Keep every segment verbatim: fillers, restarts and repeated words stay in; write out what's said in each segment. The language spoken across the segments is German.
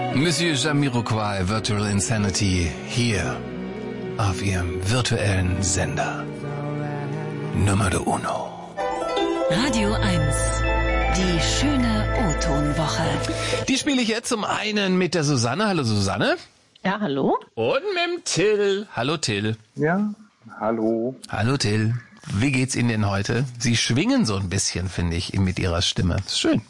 Monsieur Jamiroquai, Virtual Insanity, hier auf Ihrem virtuellen Sender. Numero uno. Radio eins. Die schöne O-Ton-Woche. Die spiele ich jetzt zum einen mit der Susanne. Hallo Susanne. Ja, hallo. Und mit dem Till. Hallo Till. Ja, hallo. Hallo Till. Wie geht's Ihnen denn heute? Sie schwingen so ein bisschen, finde ich, mit Ihrer Stimme. Das ist schön.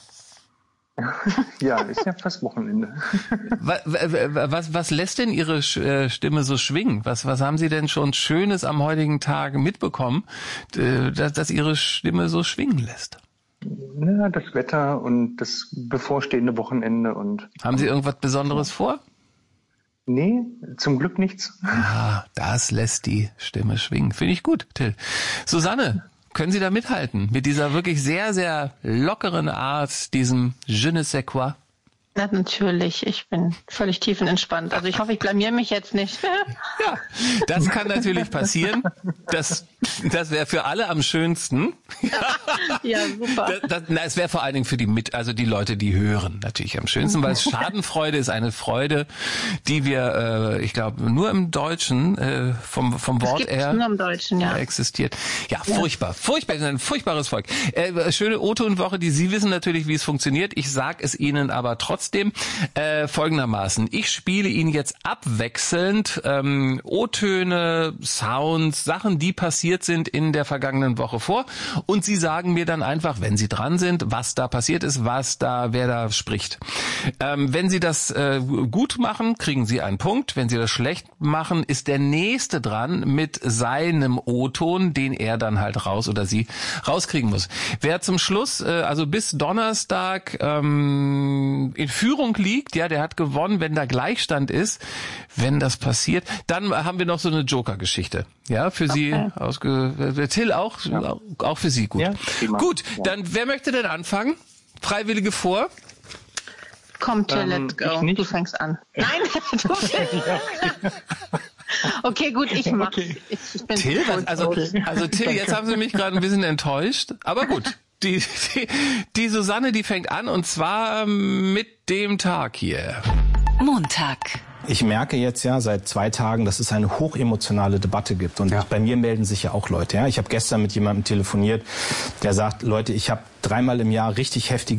Ja, ist ja fast Wochenende. Was, was, was lässt denn Ihre Stimme so schwingen? Was, was haben Sie denn schon Schönes am heutigen Tag mitbekommen, dass, dass Ihre Stimme so schwingen lässt? Ja, das Wetter und das bevorstehende Wochenende und. Haben Sie irgendwas Besonderes vor? Nee, zum Glück nichts. Ah, das lässt die Stimme schwingen. Finde ich gut, Till. Susanne, können Sie da mithalten? Mit dieser wirklich sehr, sehr lockeren Art, diesem Je ne sais quoi? Na, natürlich, ich bin völlig tiefenentspannt. Also ich hoffe, ich blamier mich jetzt nicht. Ja, das kann natürlich passieren. Das, das wäre für alle am schönsten. Ja, super. Das, das, na, es wäre vor allen Dingen für die mit, also die Leute, die hören, natürlich am schönsten, weil Schadenfreude ist eine Freude, die wir, äh, ich glaube, nur im Deutschen äh, vom vom Wort her nur im Deutschen, ja. existiert. Ja, furchtbar, furchtbar, ist ein furchtbares Volk. Äh, schöne O-Ton-Woche, die Sie wissen natürlich, wie es funktioniert. Ich sag es Ihnen aber trotzdem. Trotzdem äh, folgendermaßen. Ich spiele Ihnen jetzt abwechselnd ähm, O-Töne, Sounds, Sachen, die passiert sind in der vergangenen Woche vor. Und Sie sagen mir dann einfach, wenn Sie dran sind, was da passiert ist, was da, wer da spricht. Ähm, wenn Sie das äh, gut machen, kriegen Sie einen Punkt. Wenn Sie das schlecht machen, ist der Nächste dran mit seinem O-Ton, den er dann halt raus oder sie rauskriegen muss. Wer zum Schluss, äh, also bis Donnerstag ähm, in Führung liegt, ja, der hat gewonnen, wenn da Gleichstand ist. Wenn das passiert, dann haben wir noch so eine Joker-Geschichte. Ja, für okay. Sie, ausge Till auch, ja. auch für Sie gut. Ja, gut, ja. Dann wer möchte denn anfangen? Freiwillige vor? Komm, Till, ähm, let's go. Du fängst an. Nein, du Okay, gut, ich mach. Okay. Ich, ich bin Till, was, also, okay. also Till, jetzt haben Sie mich gerade ein bisschen enttäuscht, aber gut. Die, die, die Susanne, die fängt an und zwar mit dem Tag hier. Montag. Ich merke jetzt ja seit zwei Tagen, dass es eine hochemotionale Debatte gibt. Und ja. bei mir melden sich ja auch Leute. Ja? Ich habe gestern mit jemandem telefoniert, der sagt, Leute, ich habe dreimal im Jahr richtig heftige